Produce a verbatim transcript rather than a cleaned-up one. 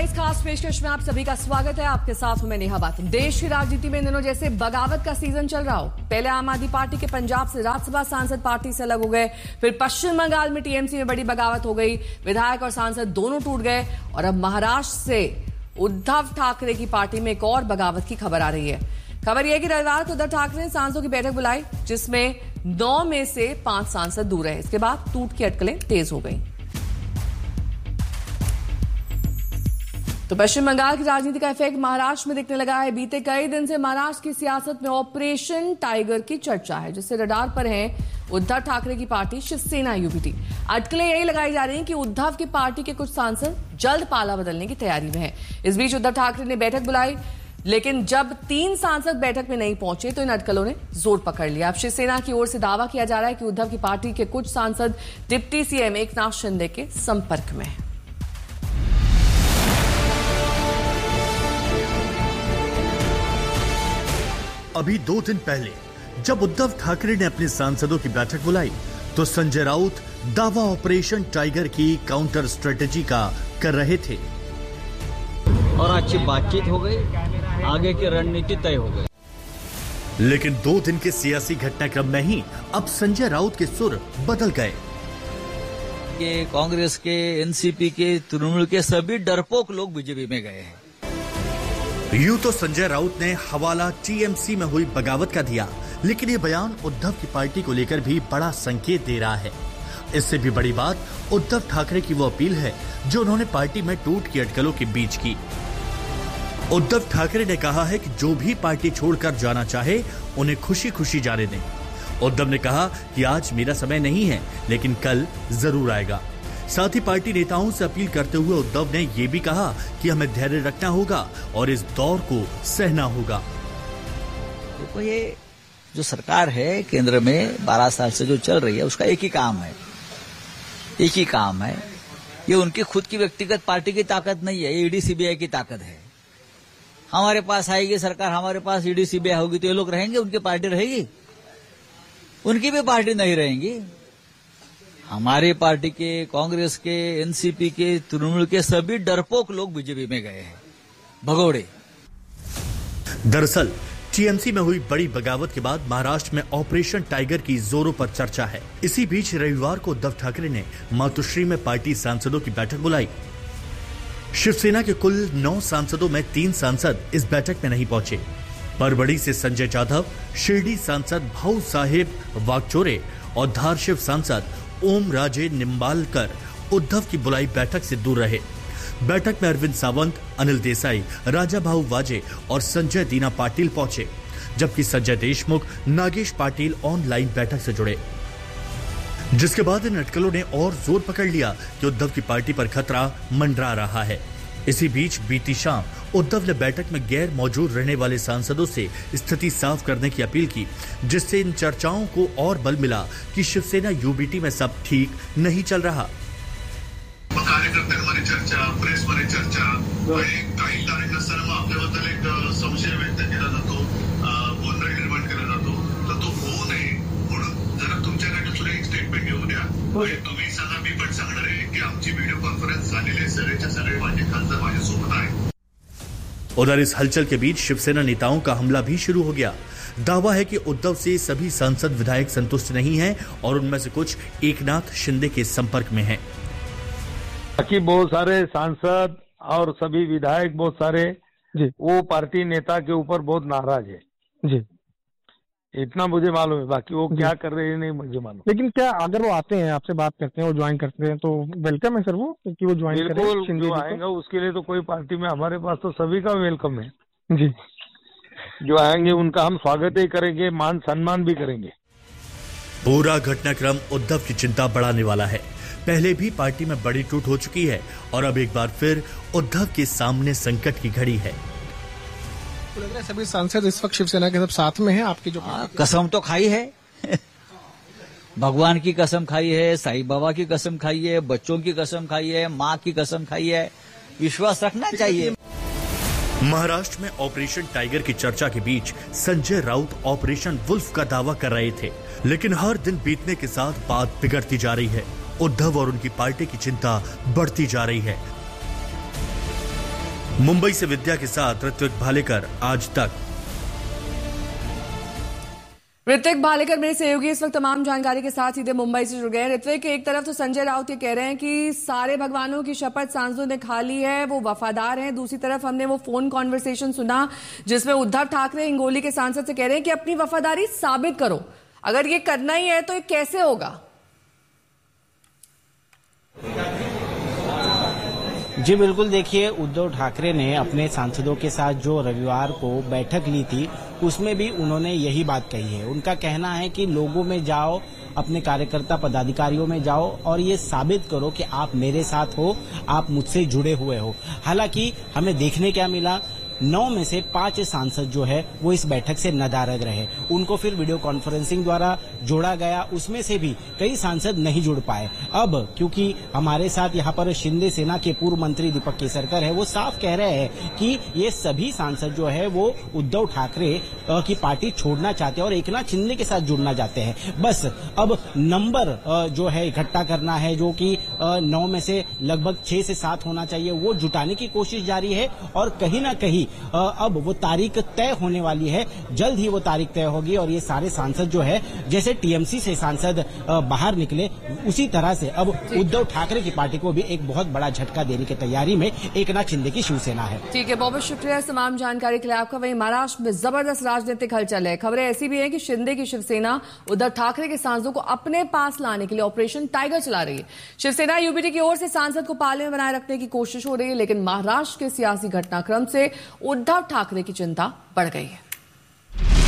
इस खास पेशकश में आप सभी का स्वागत है। आपके साथ हूं मैं नेहा बात। देश की राजनीति में इन दिनों जैसे बगावत का सीजन चल रहा हो। पहले आम आदमी पार्टी के पंजाब से राज्यसभा सांसद पार्टी से अलग हो गए, फिर पश्चिम बंगाल में टीएमसी में बड़ी बगावत हो गई, विधायक और सांसद दोनों टूट गए, और अब महाराष्ट्र से उद्धव ठाकरे की पार्टी में एक और बगावत की खबर आ रही है। खबर यह है कि रविवार को उद्धव ठाकरे ने सांसदों की बैठक बुलाई, जिसमें नौ में से पांच सांसद दूर रहे। इसके बाद टूट की अटकलें तेज हो गई। तो पश्चिम बंगाल की राजनीति का इफेक्ट महाराष्ट्र में दिखने लगा है। बीते कई दिन से महाराष्ट्र की सियासत में ऑपरेशन टाइगर की चर्चा है, जिससे रडार पर है उद्धव ठाकरे की पार्टी शिवसेना यूबीटी। अटकलें यही लगाई जा रही हैं कि उद्धव की पार्टी के कुछ सांसद जल्द पाला बदलने की तैयारी में हैं। इस बीच उद्धव ठाकरे ने बैठक बुलाई, लेकिन जब तीन सांसद बैठक में नहीं पहुंचे तो इन अटकलों ने जोर पकड़ लिया। अब शिवसेना की ओर से दावा किया जा रहा है कि उद्धव की पार्टी के कुछ सांसद डिप्टी सीएम एकनाथ शिंदे के संपर्क में हैं। अभी दो दिन पहले जब उद्धव ठाकरे ने अपने सांसदों की बैठक बुलाई तो संजय राउत दावा ऑपरेशन टाइगर की काउंटर स्ट्रेटेजी का कर रहे थे और अच्छी बातचीत हो गई, आगे की रणनीति तय हो गई। लेकिन दो दिन के सियासी घटनाक्रम में ही अब संजय राउत के सुर बदल गए। कि कांग्रेस के, एनसीपी के, तृणमूल के सभी डरपोक लोग बीजेपी में गए हैं। यूं तो संजय राउत ने हवाला टीएमसी में हुई बगावत का दिया, लेकिन ये बयान उद्धव की पार्टी को लेकर भी बड़ा संकेत दे रहा है। इससे भी बड़ी बात उद्धव ठाकरे की वो अपील है जो उन्होंने पार्टी में टूट की अटकलों के बीच की। उद्धव ठाकरे ने कहा है कि जो भी पार्टी छोड़कर जाना चाहे उन्हें खुशी खुशी जाने दें। उद्धव ने कहा कि आज मेरा समय नहीं है, लेकिन कल जरूर आएगा। साथ ही पार्टी नेताओं से अपील करते हुए उद्धव ने यह भी कहा कि हमें धैर्य रखना होगा और इस दौर को सहना होगा। देखो, ये जो सरकार है केंद्र में बारह साल से जो चल रही है, उसका एक ही काम है, एक ही काम है। ये उनकी खुद की व्यक्तिगत पार्टी की ताकत नहीं है, ये ईडी सीबीआई की ताकत है। हमारे पास आएगी सरकार, हमारे पास ईडी सीबीआई होगी तो ये लोग रहेंगे, उनकी पार्टी रहेगी? उनकी भी पार्टी नहीं रहेंगी। हमारी पार्टी के, कांग्रेस के, एनसीपी के, तृणमूल के सभी डरपोक लोग बीजेपी में गए हैं, भगोड़े। दरअसल टीएमसी में हुई बड़ी बगावत के बाद महाराष्ट्र में ऑपरेशन टाइगर की जोरों पर चर्चा है। इसी बीच रविवार को उद्धव ठाकरे ने मातोश्री में पार्टी सांसदों की बैठक बुलाई। शिवसेना के कुल नौ सांसदों में तीन सांसद इस बैठक में नहीं पहुंचे। परबड़ी से संजय जाधव, शिरडी सांसद भाऊ साहेब वागचोरे और धारशिव सांसद ओम राजे निम्बालकर उद्धव की बुलाई बैठक से दूर रहे। बैठक में अरविंद सावंत, अनिल देसाई, राजा भाऊ वाजे और संजय दीना पाटिल पहुंचे, जबकि संजय देशमुख, नागेश पाटिल ऑनलाइन बैठक से जुड़े। जिसके बाद इन अटकलों ने और जोर पकड़ लिया कि उद्धव की पार्टी पर खतरा मंडरा रहा है। इसी बीच बीती शाम उद्धव ने बैठक में गैर मौजूद रहने वाले सांसदों से स्थिति साफ करने की अपील की, जिससे इन चर्चाओं को और बल मिला कि शिवसेना यूबीटी में सब ठीक नहीं चल रहा। कार्यकर्त्यांमध्ये चर्चा, प्रेसमध्ये चर्चा, काही कारण नसताना आपल्याबद्दल एक संशय व्यक्त केला जातो, गोंधळ निर्माण केला जातो, तर तो होऊ नये म्हणून जरा तुमच्याकडे सुद्धा एक स्टेटमेंट घेऊ द्या। तुम्ही सांगा, मी पण सांगणार आहे की आमची व्हिडिओ कॉन्फरन्स झालेली आहे, सगळेच्या सगळे माझे खासदार माझ्यासोबत आहे। उधर इस हलचल के बीच शिवसेना नेताओं का हमला भी शुरू हो गया। दावा है कि उद्धव से सभी सांसद विधायक संतुष्ट नहीं हैं और उनमें से कुछ एकनाथ शिंदे के संपर्क में हैं। बाकी बहुत सारे सांसद और सभी विधायक बहुत सारे जी वो पार्टी नेता के ऊपर बहुत नाराज है जी, इतना मुझे मालूम है। बाकी वो क्या कर रहे हैं नहीं मुझे मालूम। लेकिन क्या अगर वो आते हैं, आपसे बात करते हैं, वो ज्वाइन करते हैं तो वेलकम है सर वो कि वो ज्वाइन करें? बिल्कुल, जो आएगा उसके लिए तो कोई पार्टी में हमारे पास तो सभी का वेलकम है जी। जो आएंगे उनका हम स्वागत ही करेंगे, मान सम्मान भी करेंगे। पूरा घटनाक्रम उद्धव की चिंता बढ़ाने वाला है। पहले भी पार्टी में बड़ी टूट हो चुकी है और अब एक बार फिर उद्धव के सामने संकट की घड़ी है। लग रहा है सभी सांसद इस वक्त शिवसेना के सब साथ में हैं आपकी जो आ, कसम तो खाई है भगवान की कसम खाई है, साईं बाबा की कसम खाई है, बच्चों की कसम खाई है, माँ की कसम खाई है। विश्वास रखना चाहिए। महाराष्ट्र में ऑपरेशन टाइगर की चर्चा के बीच संजय राउत ऑपरेशन वुल्फ का दावा कर रहे थे, लेकिन हर दिन बीतने के साथ बात बिगड़ती जा रही है। उद्धव और उनकी पार्टी की चिंता बढ़ती जा रही है। मुंबई से विद्या के साथ ऋत्विक भालेकर, आज तक। ऋत्विक भालेकर मेरे सहयोगी इस वक्त तमाम जानकारी के साथ सीधे मुंबई से जुड़ गए। ऋत्विक, एक तरफ तो संजय राउत ये कह रहे हैं कि सारे भगवानों की शपथ सांसदों ने खा ली है, वो वफादार हैं। दूसरी तरफ हमने वो फोन कॉन्वर्सेशन सुना जिसमें उद्धव ठाकरे हिंगोली के सांसद से कह रहे हैं कि अपनी वफादारी साबित करो। अगर ये करना ही है तो ये कैसे होगा? जी बिल्कुल, देखिए उद्धव ठाकरे ने अपने सांसदों के साथ जो रविवार को बैठक ली थी उसमें भी उन्होंने यही बात कही है। उनका कहना है कि लोगों में जाओ, अपने कार्यकर्ता पदाधिकारियों में जाओ और ये साबित करो कि आप मेरे साथ हो, आप मुझसे जुड़े हुए हो। हालांकि हमें देखने क्या मिला, नौ में से पांच सांसद जो है वो इस बैठक से नदारद रहे। उनको फिर वीडियो कॉन्फ्रेंसिंग द्वारा जोड़ा गया, उसमें से भी कई सांसद नहीं जुड़ पाए। अब क्योंकि हमारे साथ यहाँ पर शिंदे सेना के पूर्व मंत्री दीपक केसरकर है, वो साफ कह रहे हैं कि ये सभी सांसद जो है वो उद्धव ठाकरे की पार्टी छोड़ना चाहते हैं और एकनाथ शिंदे के साथ जुड़ना चाहते हैं। बस अब नंबर जो है इकट्ठा करना है, जो कि नौ में से लगभग छह से सात होना चाहिए, वो जुटाने की कोशिश जारी है। और कहीं ना कहीं अब वो तारीख तय होने वाली है, जल्द ही वो तारीख तय होगी और ये सारे सांसद जो है, जैसे टीएमसी से सांसद बाहर निकले उसी तरह से अब उद्धव ठाकरे की पार्टी को भी एक बहुत बड़ा झटका देने की तैयारी में एकनाथ शिंदे की शिवसेना है। ठीक है, बहुत बहुत शुक्रिया तमाम जानकारी के लिए आपका। वहीं महाराष्ट्र में जबरदस्त राजनीतिक हलचल है। खबरें ऐसी भी है कि शिंदे की शिवसेना उद्धव ठाकरे के सांसदों को अपने पास लाने के लिए ऑपरेशन टाइगर चला रही है। शिवसेना यूबीटी की ओर से सांसद को पाले में बनाए रखने की कोशिश हो रही है, लेकिन महाराष्ट्र के सियासी घटनाक्रम से उद्धव ठाकरे की चिंता बढ़ गई है।